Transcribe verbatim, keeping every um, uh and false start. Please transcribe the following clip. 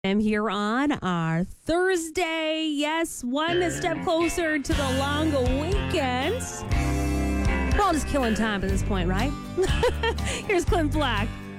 I'm here on our Thursday. Yes, one step closer to the long weekend. We're all just killing time at this point, right? Here's Clint Black.